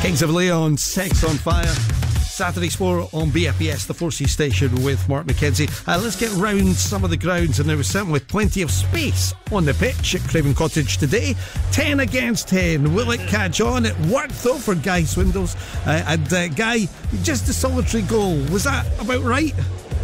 Kings of Leon, Sex on Fire. Saturday Sport on BFBS, the 4C station with Mark McKenzie. Let's get round some of the grounds, and there was certainly plenty of space on the pitch at Craven Cottage today. 10 against 10. Will it catch on? It worked though for Guy Swindles. Guy, just a solitary goal. Was that about right?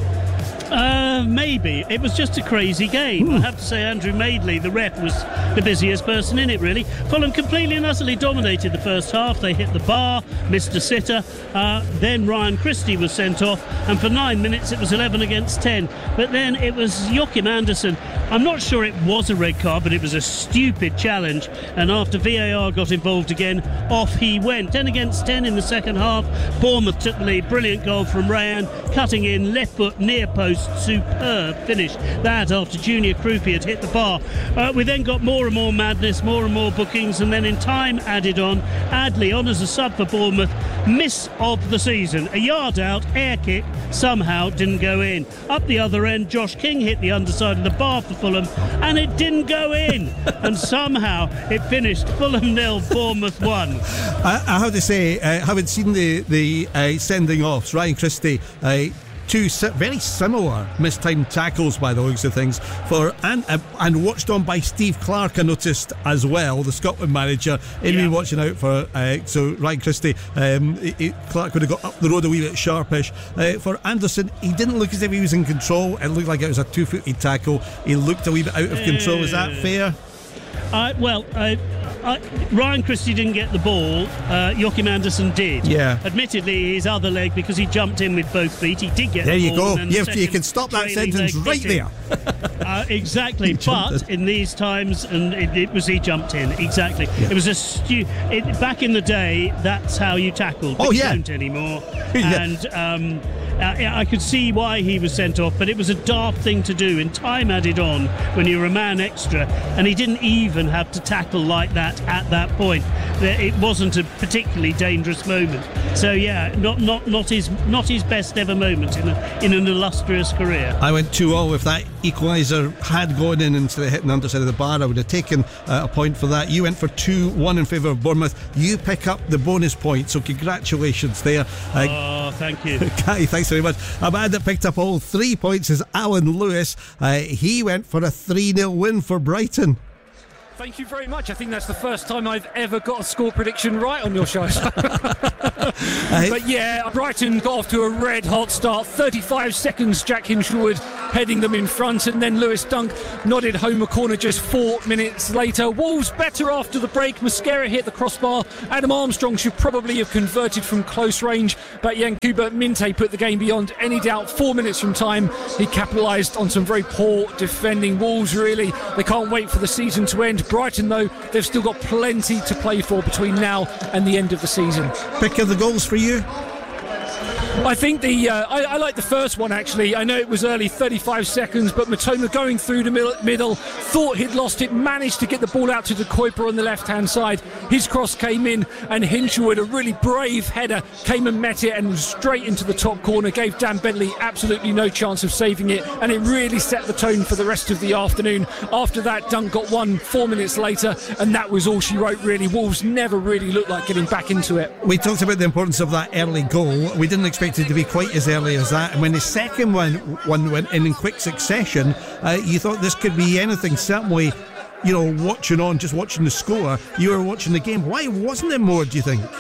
Maybe. It was just a crazy game. I have to say Andrew Madeley, the ref, was the busiest person in it, really. Fulham completely and utterly dominated the first half. They hit the bar, missed a sitter. Then Ryan Christie was sent off, and for 9 minutes it was 11 against 10. But then it was Joachim Andersen. I'm not sure it was a red card, but it was a stupid challenge. And after VAR got involved again, off he went. 10 against 10 in the second half. Bournemouth took the lead. Brilliant goal from Rayan, cutting in, left foot, near post. Superb finish that after Junior Krupi had hit the bar. We then got more and more madness, more and more bookings, and then in time added on. Adley on as a sub for Bournemouth. Miss of the season. A yard out, air kick, somehow didn't go in. Up the other end, Josh King hit the underside of the bar for Fulham, and it didn't go in. And somehow it finished Fulham 0, Bournemouth 1. I have to say, I haven't seen the sending offs. Ryan Christie, two very similar mistimed tackles by the looks of things and watched on by Steve Clarke, I noticed as well, the Scotland manager. Been watching out for so Ryan Christie, Clarke would have got up the road a wee bit sharpish. For Anderson, he didn't look as if he was in control. It looked like it was a 2-footed tackle. He looked a wee bit out of control. Is that fair? Ryan Christie didn't get the ball. Joachim Andersen did. Yeah. Admittedly, his other leg, because he jumped in with both feet, he did get the ball. There you go. You can stop that sentence right there. Exactly. But in these times, and it was he jumped in. Exactly. Yeah. It was back in the day, that's how you tackled. But you don't anymore. And I could see why he was sent off, but it was a daft thing to do, and time added on when you were a man extra, and he didn't even have to tackle like that at that point. It wasn't a particularly dangerous moment. So not his best ever moment in an illustrious career. I went 2-0. If that equaliser had gone in instead of hitting the underside of the bar, I would have taken a point for that. You went for 2-1 in favour of Bournemouth. You pick up the bonus point, so congratulations there. Thank you. Guy, thanks very much. A man that picked up all 3 points is Alan Lewis. He went for a 3-0 win for Brighton. Thank you very much. I think that's the first time I've ever got a score prediction right on your show. But yeah, Brighton got off to a red hot start. 35 seconds, Jack Hinshelwood heading them in front, and then Lewis Dunk nodded home a corner just 4 minutes later. Wolves better after the break. Mosquera hit the crossbar. Adam Armstrong should probably have converted from close range, but Yankuba Minte put the game beyond any doubt. 4 minutes from time, he capitalised on some very poor defending. Wolves, really, they can't wait for the season to end. Brighton, though, they've still got plenty to play for between now and the end of the season. Pick of the goals for you? I think I like the first one, actually. I know it was early, 35 seconds, but Matoma going through the middle, thought he'd lost it, managed to get the ball out to De Kuyper on the left-hand side. His cross came in, and Hinshelwood, a really brave header, came and met it and was straight into the top corner, gave Dan Bentley absolutely no chance of saving it, and it really set the tone for the rest of the afternoon. After that, Dunk got one 4 minutes later, and that was all she wrote, really. Wolves never really looked like getting back into it. We talked about the importance of that early goal. We didn't expect it to be quite as early as that, and when the second one went in quick succession, you thought this could be anything. Certainly, watching the score, you were watching the game. Why wasn't it more, do you think?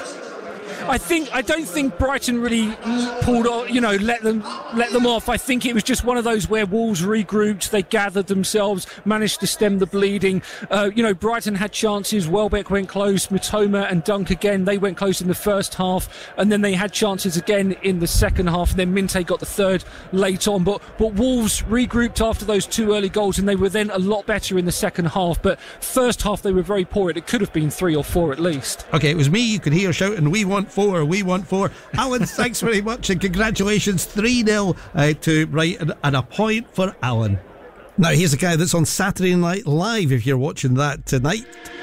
I don't think Brighton really pulled off, let them off. I think it was just one of those where Wolves regrouped, they gathered themselves, managed to stem the bleeding. Brighton had chances. Welbeck went close. Matoma and Dunk again, they went close in the first half, and then they had chances again in the second half, and then Minte got the third late on. But Wolves regrouped after those two early goals, and they were then a lot better in the second half. But first half they were very poor. It could have been 3 or 4 at least. Okay, it was me. You could hear shouting, "We want 4, we want 4." Alan, thanks very much, and congratulations. 3-0 to Brighton, and a point for Alan. Now here's a guy that's on Saturday Night Live, if you're watching that tonight.